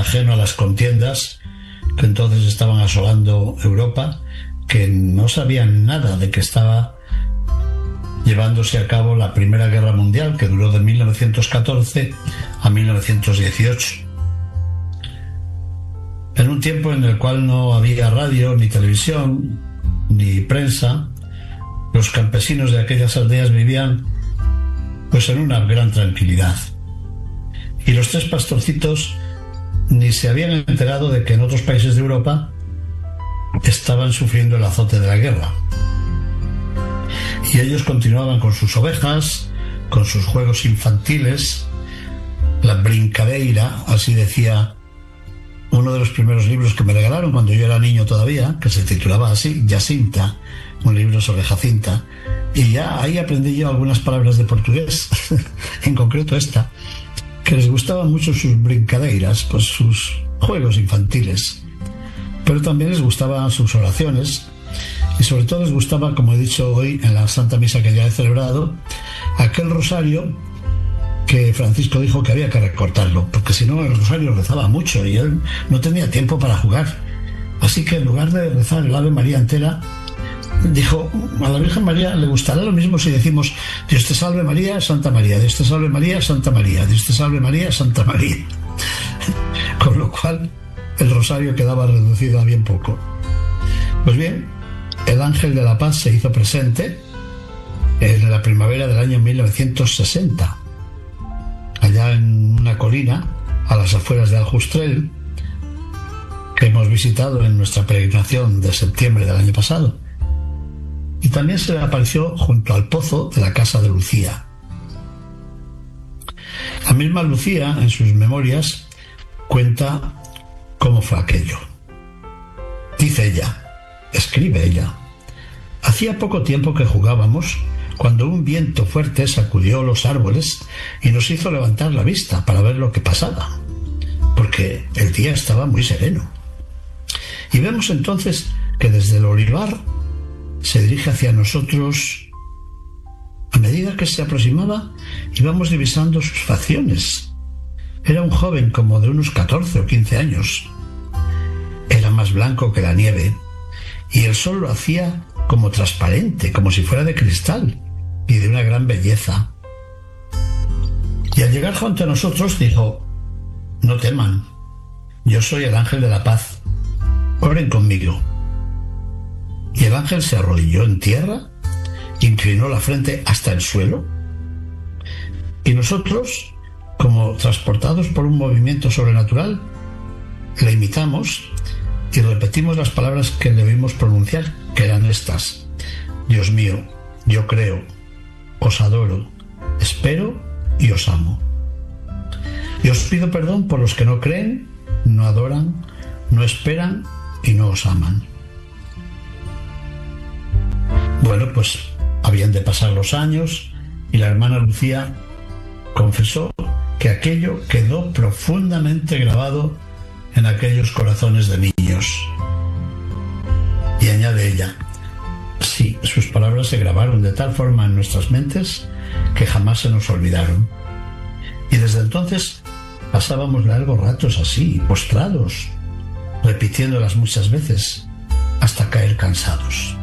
ajeno a las contiendas que entonces estaban asolando Europa, que no sabían nada de que estaba llevándose a cabo la Primera Guerra Mundial, que duró de 1914 a 1918. En un tiempo en el cual no había radio, ni televisión, ni prensa, los campesinos de aquellas aldeas vivían pues en una gran tranquilidad. Y los tres pastorcitos ni se habían enterado de que en otros países de Europa estaban sufriendo el azote de la guerra. Y ellos continuaban con sus ovejas, con sus juegos infantiles, la brincadeira, así decía uno de los primeros libros que me regalaron cuando yo era niño todavía, que se titulaba así, Jacinta, un libro sobre Jacinta, y ya ahí aprendí yo algunas palabras de portugués, en concreto esta, que les gustaban mucho sus brincadeiras, pues sus juegos infantiles, pero también les gustaban sus oraciones, y sobre todo les gustaba, como he dicho hoy en la Santa Misa que ya he celebrado, aquel rosario que Francisco dijo que había que recortarlo, porque si no el rosario rezaba mucho y él no tenía tiempo para jugar. Así que en lugar de rezar el Ave María entera, dijo, a la Virgen María le gustará lo mismo si decimos Dios te salve María, Santa María, Dios te salve María, Santa María, Dios te salve María, Santa María. Con lo cual el rosario quedaba reducido a bien poco. Pues bien, el ángel de la paz se hizo presente en la primavera del año 1960, allá en una colina a las afueras de Aljustrel, que hemos visitado en nuestra peregrinación de septiembre del año pasado. Y también se le apareció junto al pozo de la casa de Lucía. La misma Lucía, en sus memorias, cuenta cómo fue aquello. Dice ella, escribe ella: hacía poco tiempo que jugábamos cuando un viento fuerte sacudió los árboles y nos hizo levantar la vista para ver lo que pasaba, porque el día estaba muy sereno. Y vemos entonces que desde el olivar se dirige hacia nosotros. A medida que se aproximaba, íbamos divisando sus facciones. Era un joven como de unos 14 o 15 años. Era más blanco que la nieve, y el sol lo hacía como transparente, como si fuera de cristal, y de una gran belleza. Y al llegar junto a nosotros dijo: no teman, yo soy el ángel de la paz, oren conmigo. Y el ángel se arrodilló en tierra, inclinó la frente hasta el suelo, y nosotros, como transportados por un movimiento sobrenatural, le imitamos y repetimos las palabras que le oímos pronunciar, que eran estas: Dios mío, yo creo, os adoro, espero y os amo. Y os pido perdón por los que no creen, no adoran, no esperan y no os aman. Bueno, pues habían de pasar los años y la hermana Lucía confesó que aquello quedó profundamente grabado en aquellos corazones de niños. Y añade ella: sí, sus palabras se grabaron de tal forma en nuestras mentes que jamás se nos olvidaron. Y desde entonces pasábamos largos ratos así, postrados, repitiéndolas muchas veces, hasta caer cansados.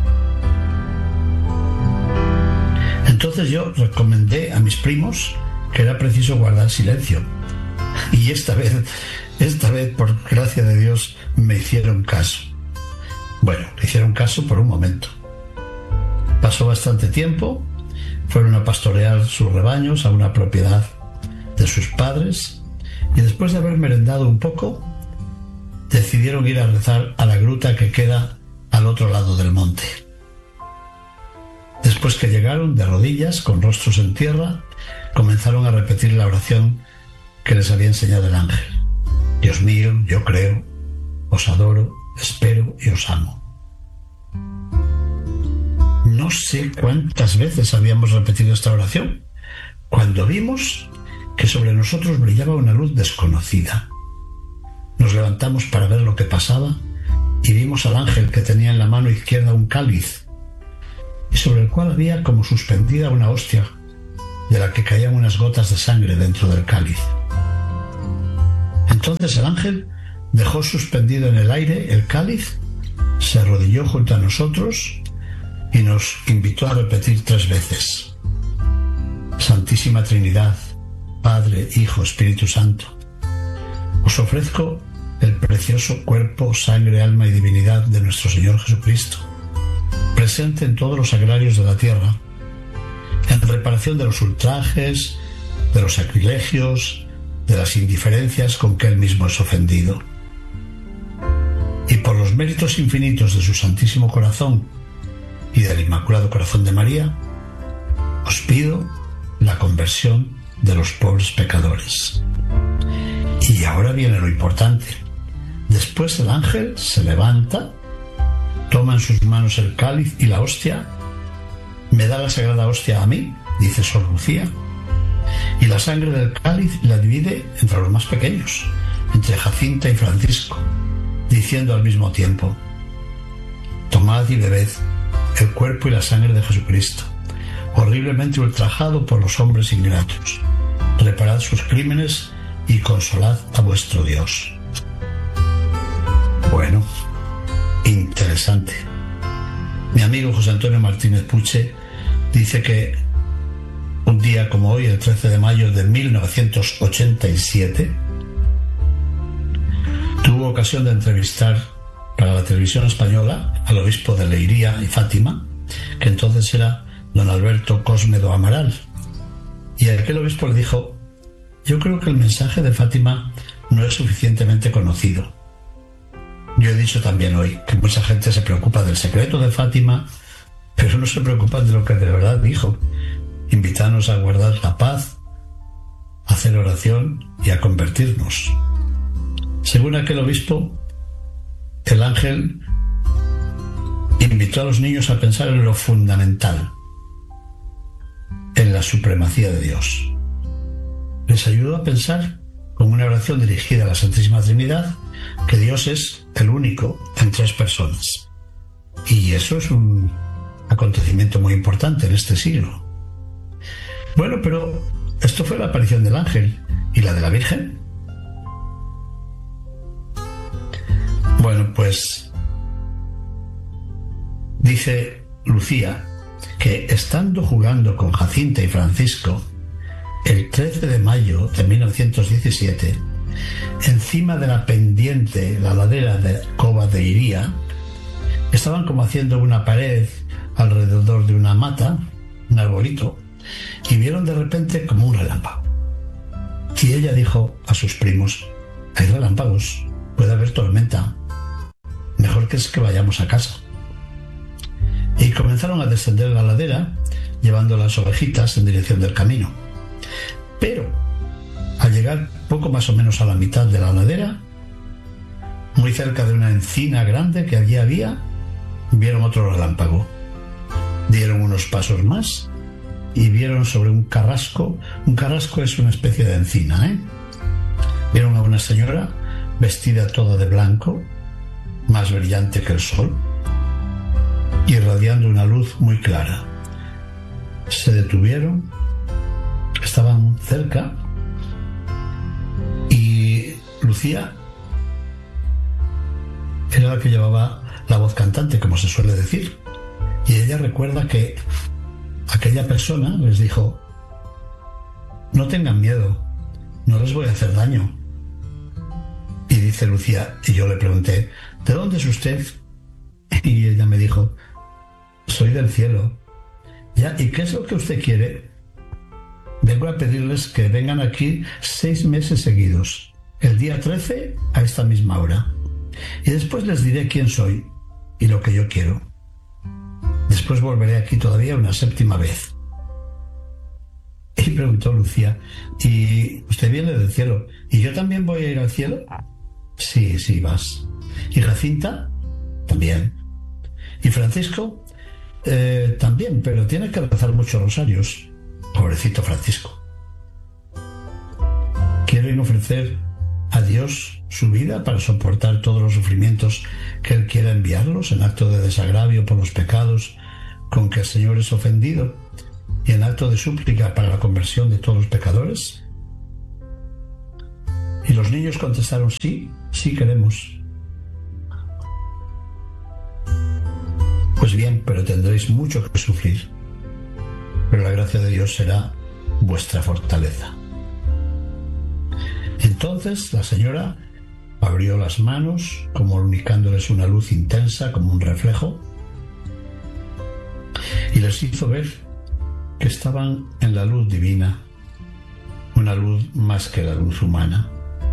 Entonces yo recomendé a mis primos que era preciso guardar silencio. Y esta vez, por gracia de Dios, me hicieron caso. Bueno, le hicieron caso por un momento. Pasó bastante tiempo, fueron a pastorear sus rebaños a una propiedad de sus padres, y después de haber merendado un poco, decidieron ir a rezar a la gruta que queda al otro lado del monte. Después que llegaron de rodillas, con rostros en tierra, comenzaron a repetir la oración que les había enseñado el ángel: Dios mío, yo creo, os adoro, espero y os amo. No sé cuántas veces habíamos repetido esta oración, cuando vimos que sobre nosotros brillaba una luz desconocida. Nos levantamos para ver lo que pasaba y vimos al ángel que tenía en la mano izquierda un cáliz, y sobre el cual había como suspendida una hostia, de la que caían unas gotas de sangre dentro del cáliz. Entonces el ángel dejó suspendido en el aire el cáliz, se arrodilló junto a nosotros y nos invitó a repetir 3 veces: Santísima Trinidad, Padre, Hijo, Espíritu Santo, os ofrezco el precioso cuerpo, sangre, alma y divinidad de nuestro Señor Jesucristo, presente en todos los sagrarios de la tierra, en reparación de los ultrajes, de los sacrilegios, de las indiferencias con que Él mismo es ofendido. Y por los méritos infinitos de su Santísimo Corazón y del Inmaculado Corazón de María, os pido la conversión de los pobres pecadores. Y ahora viene lo importante. Después el ángel se levanta, toma en sus manos el cáliz y la hostia, me da la sagrada hostia a mí, dice Sor Lucía, y la sangre del cáliz la divide entre los más pequeños, entre Jacinta y Francisco, diciendo al mismo tiempo: tomad y bebed el cuerpo y la sangre de Jesucristo, horriblemente ultrajado por los hombres ingratos. Reparad sus crímenes y consolad a vuestro Dios. Bueno, interesante. Mi amigo José Antonio Martínez Puche dice que un día como hoy, el 13 de mayo de 1987, tuvo ocasión de entrevistar para la televisión española al obispo de Leiría y Fátima, que entonces era don Alberto Cosmedo Amaral. Y aquel obispo le dijo: yo creo que el mensaje de Fátima no es suficientemente conocido. Yo he dicho también hoy que mucha gente se preocupa del secreto de Fátima, pero no se preocupan de lo que de verdad dijo: invitarnos a guardar la paz, a hacer oración y a convertirnos. Según aquel obispo, el ángel invitó a los niños a pensar en lo fundamental, en la supremacía de Dios. Les ayudó a pensar, con una oración dirigida a la Santísima Trinidad, que Dios es el único en 3 personas. Y eso es un acontecimiento muy importante en este siglo. Bueno, pero esto fue la aparición del ángel. ¿Y la de la Virgen? Bueno, pues dice Lucía que estando jugando con Jacinta y Francisco el 13 de mayo de 1917, encima de la pendiente, la ladera de Cova de Iría, estaban como haciendo una pared alrededor de una mata, un arbolito, y vieron de repente como un relámpago. Y ella dijo a sus primos: hay relámpagos, puede haber tormenta, mejor que es que vayamos a casa. Y comenzaron a descender la ladera llevando las ovejitas en dirección del camino. Pero al llegar poco más o menos a la mitad de la ladera, muy cerca de una encina grande que allí había, vieron otro relámpago. Dieron unos pasos más y vieron sobre un carrasco. Un carrasco es una especie de encina, Vieron a una señora vestida toda de blanco, más brillante que el sol, irradiando una luz muy clara. Se detuvieron, estaban cerca, y Lucía era la que llevaba la voz cantante, como se suele decir, y ella recuerda que aquella persona les dijo: no tengan miedo, no les voy a hacer daño. Y dice Lucía, y yo le pregunté: ¿de dónde es usted? Y ella me dijo: soy del cielo. Ya, ¿y qué es lo que usted quiere? Vengo a pedirles que vengan aquí 6 meses seguidos, el día 13 a esta misma hora, y después les diré quién soy y lo que yo quiero. Después volveré aquí todavía una 7ª vez. Y preguntó Lucía: ¿y usted viene del cielo? ¿Y yo también voy a ir al cielo? Sí, sí, vas. ¿Y Jacinta? También. ¿Y Francisco? También, pero tiene que rezar muchos rosarios. Pobrecito Francisco. Quieren ofrecer a Dios su vida para soportar todos los sufrimientos que Él quiera enviarlos, en acto de desagravio por los pecados con que el Señor es ofendido y en acto de súplica para la conversión de todos los pecadores. Y los niños contestaron: sí, sí queremos. Pues bien, pero tendréis mucho que sufrir, pero la gracia de Dios será vuestra fortaleza. Entonces la señora abrió las manos, comunicándoles una luz intensa como un reflejo, y les hizo ver que estaban en la luz divina, una luz más que la luz humana.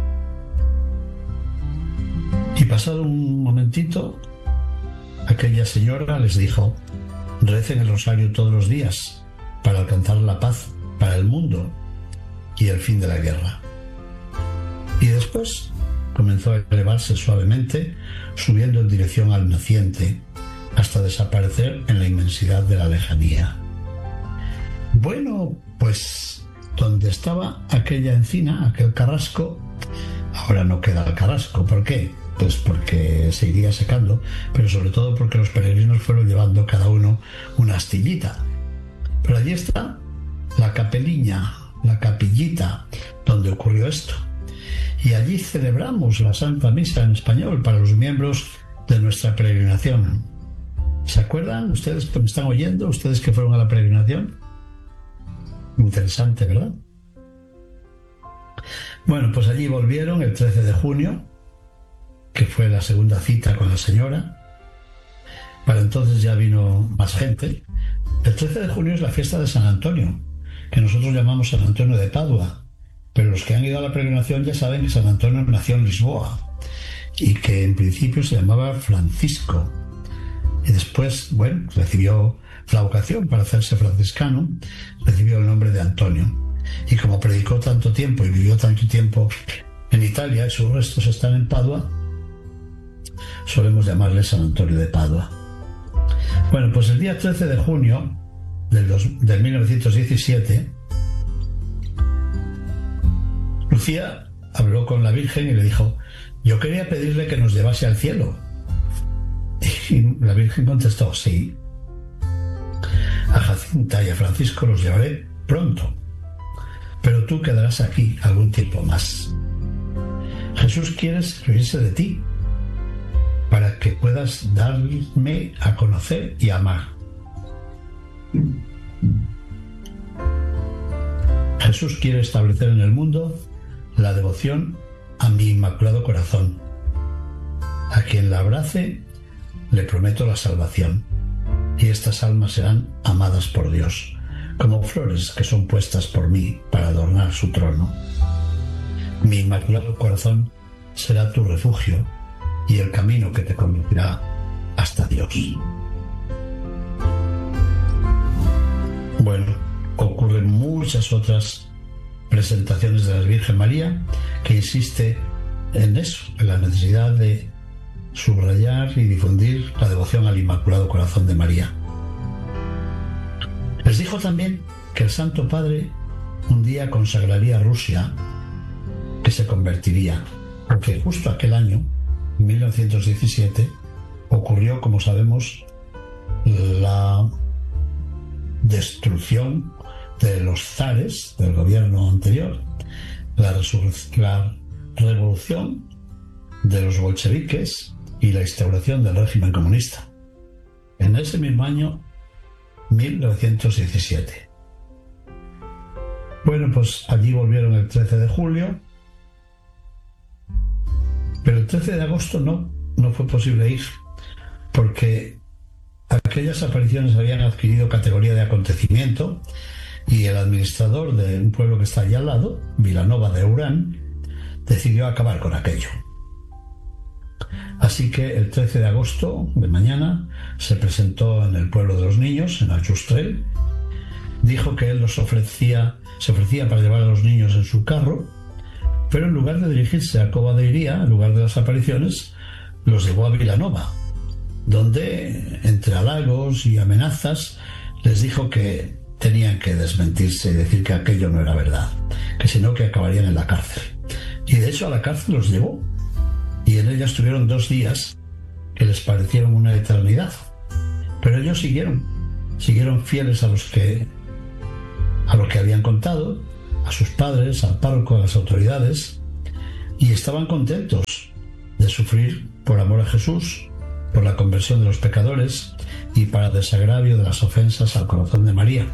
Y pasado un momentito, aquella señora les dijo: recen el rosario todos los días para alcanzar la paz para el mundo y el fin de la guerra. Y después comenzó a elevarse suavemente, subiendo en dirección al naciente, hasta desaparecer en la inmensidad de la lejanía. Bueno, pues donde estaba aquella encina, aquel carrasco, ahora no queda el carrasco. ¿Por qué? Pues porque se iría secando, pero sobre todo porque los peregrinos fueron llevando cada uno una astillita. Pero allí está la capeliña, la capillita donde ocurrió esto. Y allí celebramos la Santa Misa en español para los miembros de nuestra peregrinación. ¿Se acuerdan ustedes que me están oyendo? ¿Ustedes que fueron a la peregrinación? Interesante, ¿verdad? Bueno, pues allí volvieron el 13 de junio, que fue la segunda cita con la señora. Para entonces ya vino más gente. El 13 de junio es la fiesta de San Antonio, que nosotros llamamos San Antonio de Padua. Pero los que han ido a la peregrinación ya saben que San Antonio nació en Lisboa y que en principio se llamaba Francisco. Y después, bueno, recibió la vocación para hacerse franciscano, recibió el nombre de Antonio. Y como predicó tanto tiempo y vivió tanto tiempo en Italia y sus restos están en Padua, solemos llamarle San Antonio de Padua. Bueno, pues el día 13 de junio del 1917, Lucía habló con la Virgen y le dijo: yo quería pedirle que nos llevase al cielo. Y la Virgen contestó: sí, a Jacinta y a Francisco los llevaré pronto, pero tú quedarás aquí algún tiempo más. Jesús quiere servirse de ti para que puedas darme a conocer y amar. Jesús quiere establecer en el mundo la devoción a mi Inmaculado Corazón. A quien la abrace le prometo la salvación, y estas almas serán amadas por Dios, como flores que son puestas por mí para adornar su trono. Mi Inmaculado Corazón será tu refugio y el camino que te conducirá hasta Dios. Bueno, ocurren muchas otras presentaciones de la Virgen María que insiste en eso, en la necesidad de subrayar y difundir la devoción al Inmaculado Corazón de María. Les dijo también que el Santo Padre un día consagraría Rusia, que se convertiría, porque justo aquel año, 1917, ocurrió, como sabemos, la destrucción de los zares del gobierno anterior, la revolución de los bolcheviques y la instauración del régimen comunista. En ese mismo año, 1917. Bueno, pues allí volvieron el 13 de julio, pero el 13 de agosto no fue posible ir, porque aquellas apariciones habían adquirido categoría de acontecimiento y el administrador de un pueblo que está allí al lado, Vilanova de Urán, decidió acabar con aquello. Así que el 13 de agosto, de mañana, se presentó en el pueblo de los niños, en Aljustrel. Dijo que él se ofrecía para llevar a los niños en su carro, pero en lugar de dirigirse a Cova de Iría, en lugar de las apariciones, los llevó a Vilanova, donde, entre halagos y amenazas, les dijo que tenían que desmentirse y decir que aquello no era verdad, que si no, que acabarían en la cárcel. Y de hecho a la cárcel los llevó, y en ella estuvieron 2 días que les parecieron una eternidad. Pero ellos siguieron fieles a lo que habían contado, a sus padres, al párroco, a las autoridades, y estaban contentos de sufrir por amor a Jesús, por la conversión de los pecadores y para desagravio de las ofensas al corazón de María.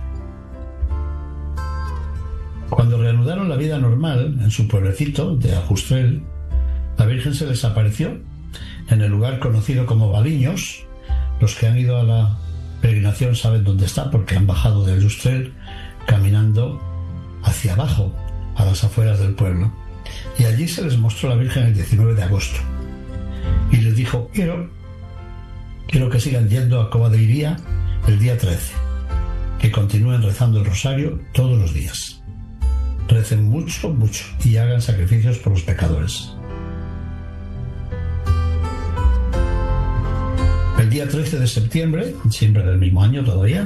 Cuando reanudaron la vida normal en su pueblecito de Ajustrel, la Virgen se les apareció en el lugar conocido como Baliños. Los que han ido a la peregrinación saben dónde está, porque han bajado de Ajustrel caminando hacia abajo, a las afueras del pueblo. Y allí se les mostró la Virgen el 19 de agosto. Y les dijo, quiero que sigan yendo a Cova de Iría el día 13, que continúen rezando el rosario todos los días. Recen mucho, mucho y hagan sacrificios por los pecadores. El día 13 de septiembre, siempre del mismo año todavía,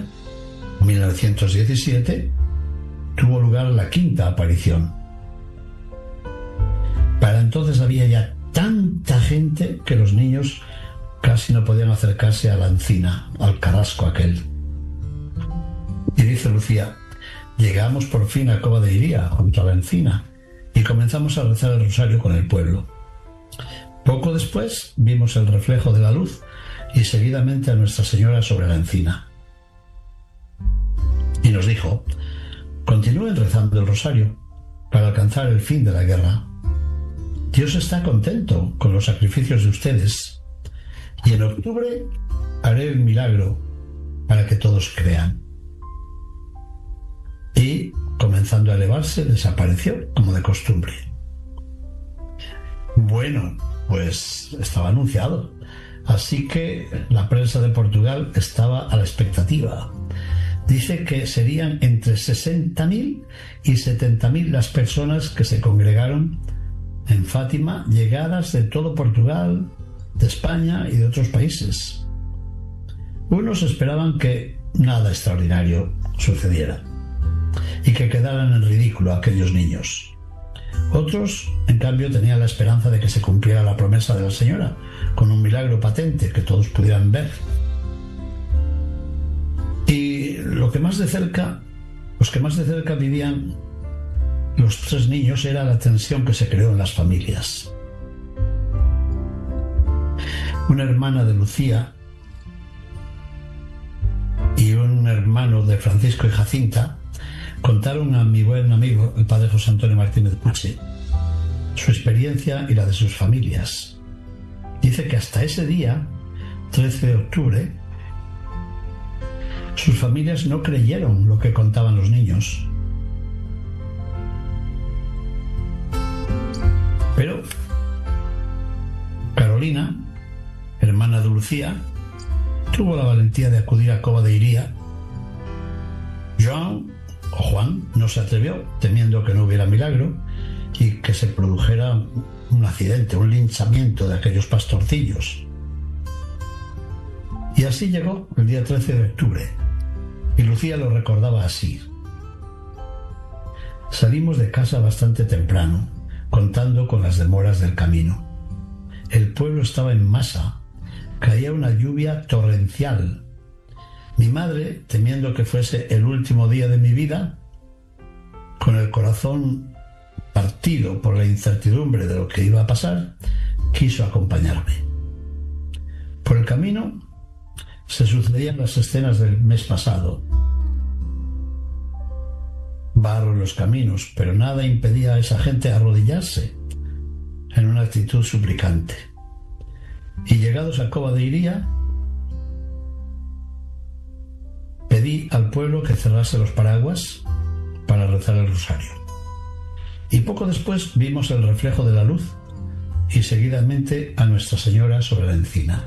1917, tuvo lugar la quinta aparición. Para entonces había ya tanta gente que los niños casi no podían acercarse a la encina, al carrasco aquel. Y dice Lucía, llegamos por fin a Cova de Iría, junto a la encina, y comenzamos a rezar el rosario con el pueblo. Poco después vimos el reflejo de la luz y seguidamente a Nuestra Señora sobre la encina. Y nos dijo, continúen rezando el rosario para alcanzar el fin de la guerra. Dios está contento con los sacrificios de ustedes y en octubre haré el milagro para que todos crean. Y, comenzando a elevarse, desapareció como de costumbre. Bueno, pues estaba anunciado. Así que la prensa de Portugal estaba a la expectativa. Dice que serían entre 60.000 y 70.000 las personas que se congregaron en Fátima, llegadas de todo Portugal, de España y de otros países. Unos esperaban que nada extraordinario sucediera y que quedaran en ridículo aquellos niños. Otros, en cambio, tenían la esperanza de que se cumpliera la promesa de la Señora, con un milagro patente que todos pudieran ver. Y los que más de cerca vivían los tres niños era la tensión que se creó en las familias. Una hermana de Lucía y un hermano de Francisco y Jacinta contaron a mi buen amigo, el padre José Antonio Martínez Puche, su experiencia y la de sus familias. Dice que hasta ese día, 13 de octubre, sus familias no creyeron lo que contaban los niños. Pero Carolina, hermana de Lucía, tuvo la valentía de acudir a Cova de Iría. Juan no se atrevió, temiendo que no hubiera milagro y que se produjera un accidente, un linchamiento de aquellos pastorcillos. Y así llegó el día 13 de octubre, y Lucía lo recordaba así. Salimos de casa bastante temprano, contando con las demoras del camino. El pueblo estaba en masa, caía una lluvia torrencial. Mi madre, temiendo que fuese el último día de mi vida, con el corazón partido por la incertidumbre de lo que iba a pasar, quiso acompañarme. Por el camino se sucedían las escenas del mes pasado. Barro en los caminos, pero nada impedía a esa gente arrodillarse en una actitud suplicante. Y llegados a Cova de Iría, pedí al pueblo que cerrase los paraguas para rezar el rosario. Y poco después vimos el reflejo de la luz y seguidamente a Nuestra Señora sobre la encina.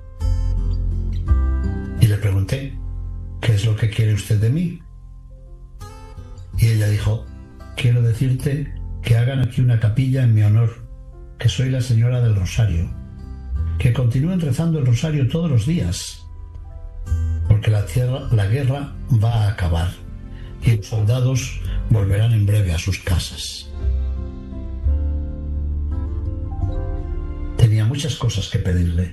Y le pregunté, ¿qué es lo que quiere usted de mí? Y ella dijo, quiero decirte que hagan aquí una capilla en mi honor, que soy la Señora del Rosario, que continúen rezando el rosario todos los días, porque la guerra va a acabar y los soldados volverán en breve a sus casas. Tenía muchas cosas que pedirle.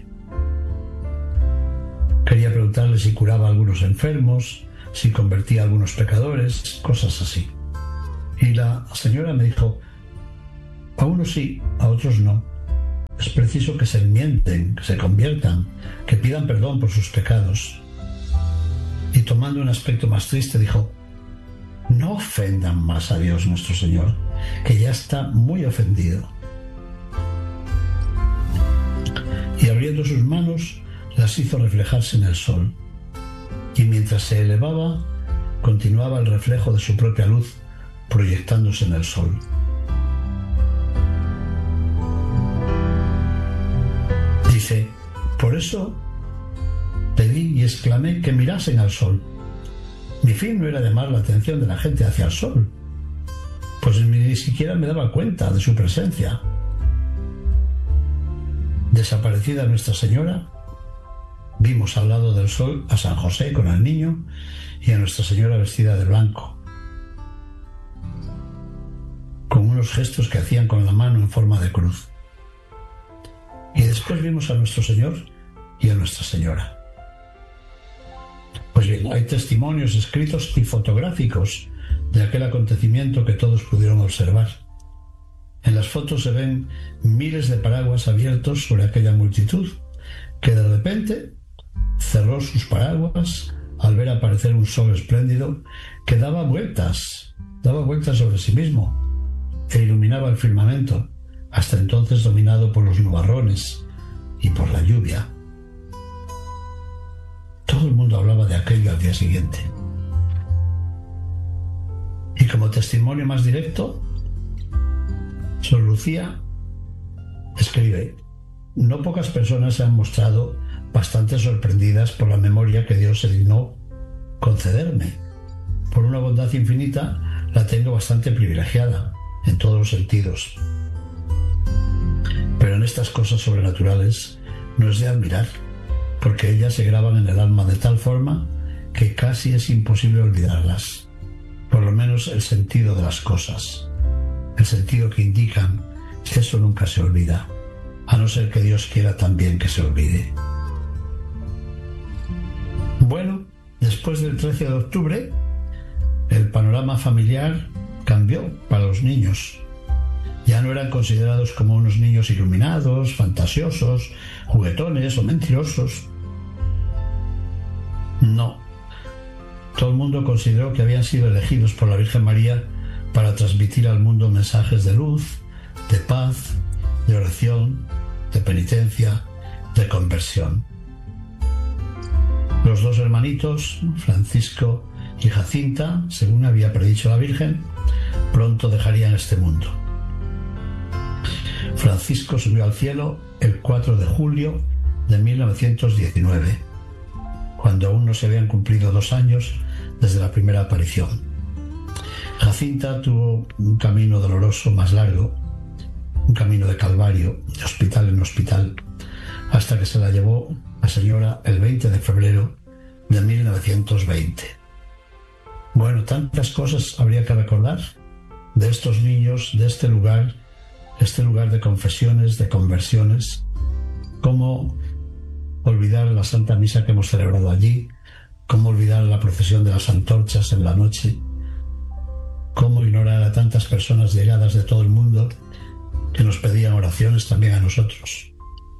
Quería preguntarle si curaba a algunos enfermos, si convertía a algunos pecadores, cosas así. Y la señora me dijo, A unos sí, a otros no. Es preciso que se enmienden, que se conviertan, que pidan perdón por sus pecados. Y tomando un aspecto más triste dijo: no ofendan más a Dios nuestro Señor, que ya está muy ofendido. Y abriendo sus manos, las hizo reflejarse en el sol. Y mientras se elevaba, continuaba el reflejo de su propia luz proyectándose en el sol. Dice: por eso pedí y exclamé que mirasen al sol. Mi fin no era llamar la atención de la gente hacia el sol, pues ni siquiera me daba cuenta de su presencia. Desaparecida Nuestra Señora, vimos al lado del sol a San José con el niño y a Nuestra Señora vestida de blanco, con unos gestos que hacían con la mano en forma de cruz. Y después vimos a nuestro Señor y a Nuestra Señora. Pues bien, hay testimonios escritos y fotográficos de aquel acontecimiento que todos pudieron observar. En las fotos se ven miles de paraguas abiertos sobre aquella multitud, que de repente cerró sus paraguas al ver aparecer un sol espléndido que daba vueltas sobre sí mismo e iluminaba el firmamento, hasta entonces dominado por los nubarrones y por la lluvia. Todo el mundo hablaba de aquello al día siguiente. Y como testimonio más directo, Sor Lucía escribe: no pocas personas se han mostrado bastante sorprendidas por la memoria que Dios se dignó concederme. Por una bondad infinita la tengo bastante privilegiada en todos los sentidos. Pero en estas cosas sobrenaturales no es de admirar, porque ellas se graban en el alma de tal forma que casi es imposible olvidarlas, por lo menos el sentido de las cosas, el sentido que indican. Eso nunca se olvida, a no ser que Dios quiera también que se olvide. Bueno, después del 13 de octubre, el panorama familiar cambió para los niños. Ya no eran considerados como unos niños iluminados, fantasiosos, juguetones o mentirosos. No. Todo el mundo consideró que habían sido elegidos por la Virgen María para transmitir al mundo mensajes de luz, de paz, de oración, de penitencia, de conversión. Los dos hermanitos, Francisco y Jacinta, según había predicho la Virgen, pronto dejarían este mundo. Francisco subió al cielo el 4 de julio de 1919, cuando aún no se habían cumplido 2 años desde la primera aparición. Jacinta tuvo un camino doloroso más largo, un camino de calvario, de hospital en hospital, hasta que se la llevó la Señora el 20 de febrero de 1920. Bueno, tantas cosas habría que recordar de estos niños, de este lugar de confesiones, de conversiones. ¿Cómo olvidar la Santa Misa que hemos celebrado allí? ¿Cómo olvidar la procesión de las antorchas en la noche? ¿Cómo ignorar a tantas personas llegadas de todo el mundo que nos pedían oraciones también a nosotros?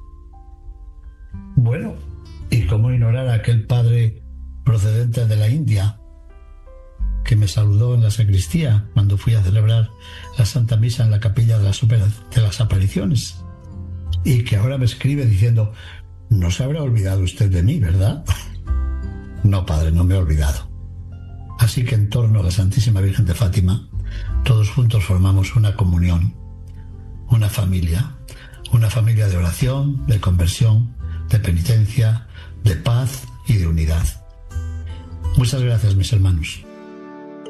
Bueno, ¿y cómo ignorar a aquel padre procedente de la India que me saludó en la sacristía cuando fui a celebrar la Santa Misa en la capilla de las apariciones, y que ahora me escribe diciendo: no se habrá olvidado usted de mí, ¿verdad? No, padre, no me he olvidado. Así que en torno a la Santísima Virgen de Fátima, todos juntos formamos una comunión, una familia de oración, de conversión, de penitencia, de paz y de unidad. Muchas gracias, mis hermanos.